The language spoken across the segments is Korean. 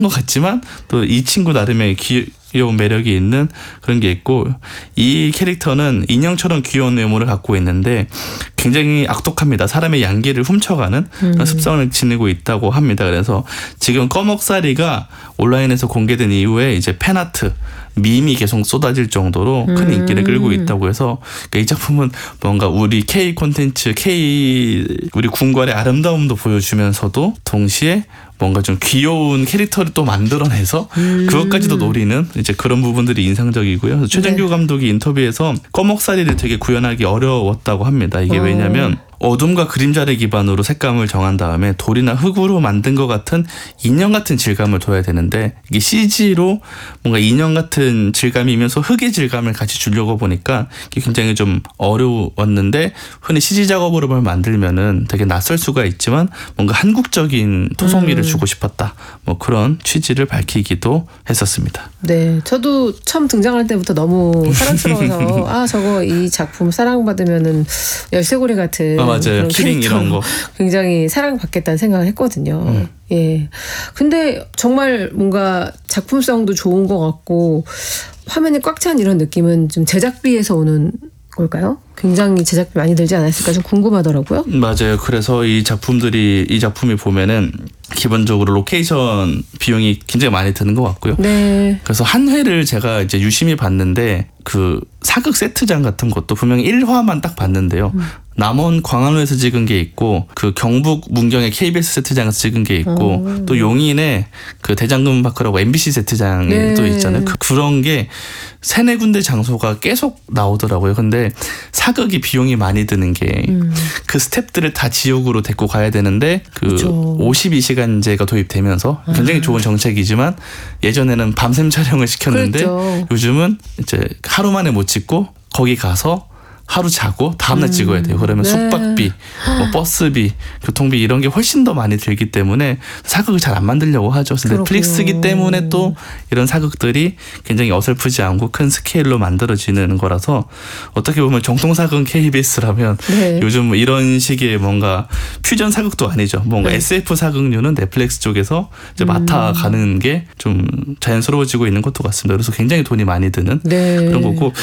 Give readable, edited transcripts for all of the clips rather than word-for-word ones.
것 같지만 또 이 친구 나름의 귀여운 매력이 있는 그런 게 있고, 이 캐릭터는 인형처럼 귀여운 외모를 갖고 있는데 굉장히 악독합니다. 사람의 양기를 훔쳐가는 그런 습성을 지니고 있다고 합니다. 그래서 지금 꺼먹사리가 온라인에서 공개된 이후에 이제 팬아트, 밈이 계속 쏟아질 정도로 큰 인기를 끌고 있다고 해서, 그러니까 이 작품은 뭔가 우리 K 콘텐츠, 우리 궁궐의 아름다움도 보여주면서도 동시에 뭔가 좀 귀여운 캐릭터를 또 만들어내서 그것까지도 노리는 이제 그런 부분들이 인상적이고요. 최정규 감독이 인터뷰에서 꺼먹사리를 되게 구현하기 어려웠다고 합니다. 이게 왜냐면 어둠과 그림자를 기반으로 색감을 정한 다음에 돌이나 흙으로 만든 것 같은 인형 같은 질감을 둬야 되는데, 이게 CG로 뭔가 인형 같은 질감이면서 흙의 질감을 같이 주려고 보니까 이게 굉장히 좀 어려웠는데, 흔히 CG 작업으로 뭘 만들면은 되게 낯설 수가 있지만 뭔가 한국적인 토속미를 주고 싶었다, 뭐 그런 취지를 밝히기도 했었습니다. 네, 저도 처음 등장할 때부터 너무 사랑스러워서 저거 이 작품 사랑받으면은 열쇠고리 같은 맞아요. 키링 이런 거 굉장히 사랑받겠다는 생각을 했거든요. 예. 근데 정말 뭔가 작품성도 좋은 것 같고 화면이 꽉 찬 이런 느낌은 좀 제작비에서 오는 걸까요? 굉장히 제작비 많이 들지 않았을까 좀 궁금하더라고요. 맞아요. 그래서 이 작품이 보면은 기본적으로 로케이션 비용이 굉장히 많이 드는 것 같고요. 네. 그래서 한 회를 제가 이제 유심히 봤는데 그 사극 세트장 같은 것도 분명히 1화만 딱 봤는데요. 남원 광안호에서 찍은 게 있고, 그 경북 문경의 KBS 세트장에서 찍은 게 있고, 또 용인의 그 대장금 파크라고 MBC 세트장이 또 있잖아요. 그런 게 3-4군데 장소가 계속 나오더라고요. 근데 사극이 비용이 많이 드는 게 그 스태프들을 다 지역으로 데리고 가야 되는데 그 그렇죠. 52시간제가 도입되면서 굉장히 좋은 정책이지만 예전에는 밤샘 촬영을 시켰는데 그렇죠. 요즘은 이제 하루 만에 못 찍고 거기 가서 하루 자고 다음날 찍어야 돼요. 그러면 숙박비, 뭐 버스비, 교통비 이런 게 훨씬 더 많이 들기 때문에 사극을 잘 안 만들려고 하죠. 그래서 넷플릭스기 때문에 또 이런 사극들이 굉장히 어설프지 않고 큰 스케일로 만들어지는 거라서, 어떻게 보면 정통사극 KBS라면 요즘 뭐 이런 식의 뭔가 퓨전 사극도 아니죠. 뭔가 SF 사극류는 넷플릭스 쪽에서 이제 맡아가는 게 좀 자연스러워지고 있는 것도 같습니다. 그래서 굉장히 돈이 많이 드는 그런 거고,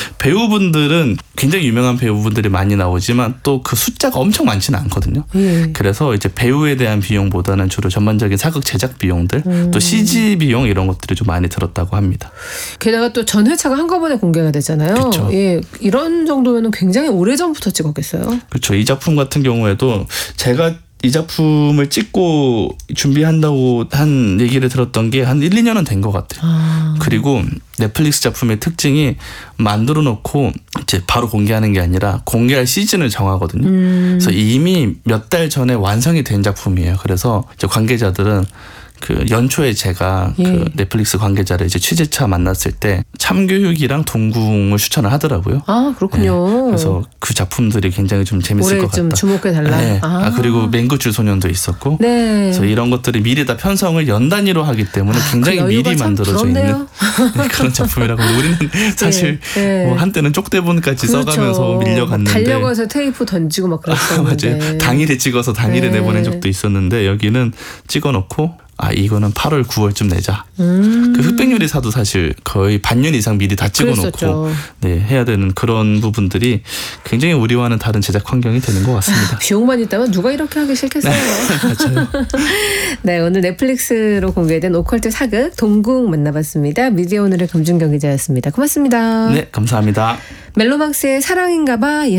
배우분들은 굉장히 유명한 배우분들이 많이 나오지만 또 그 숫자가 엄청 많지는 않거든요. 그래서 이제 배우에 대한 비용보다는 주로 전반적인 사극 제작 비용들, 또 CG 비용 이런 것들이 좀 많이 들었다고 합니다. 게다가 또 전회차가 한꺼번에 공개가 되잖아요. 그렇죠. 예, 이런 정도면 굉장히 오래전부터 찍었겠어요. 그렇죠. 이 작품 같은 경우에도 제가 이 작품을 찍고 준비한다고 한 얘기를 들었던 게 한 1-2년은 된 것 같아요. 그리고 넷플릭스 작품의 특징이 만들어 놓고 이제 바로 공개하는 게 아니라 공개할 시즌을 정하거든요. 그래서 이미 몇 달 전에 완성이 된 작품이에요. 그래서 이제 관계자들은 그 연초에 제가 그 넷플릭스 관계자를 이제 취재차 만났을 때 참교육이랑 동궁을 추천을 하더라고요. 아, 그렇군요. 그래서 그 작품들이 굉장히 좀 재밌을 것 같다. 올해 좀 주목해달라. 그리고 맹구줄 소년도 있었고. 그래서 이런 것들이 미리 다 편성을 연 단위로 하기 때문에 굉장히 미리 만들어져 있는 그런 작품이라고. 우리는 사실 뭐 한때는 쪽대본까지 써가면서 밀려갔는데. 달려가서 테이프 던지고 막 그랬었는데. 맞아요. 당일에 찍어서 당일에 내보낸 적도 있었는데, 여기는 찍어놓고 이거는 8월 9월쯤 내자. 그 흑백요리사도 사실 거의 반년 이상 미리 다 찍어놓고 해야 되는 그런 부분들이 굉장히 우리와는 다른 제작 환경이 되는 것 같습니다. 비용만 있다면 누가 이렇게 하기 싫겠어요. 맞아요. 네, 오늘 넷플릭스로 공개된 오컬트 사극 동궁 만나봤습니다. 미디어 오늘의 금준경 기자였습니다. 고맙습니다. 네, 감사합니다. 멜로망스의 사랑인가봐.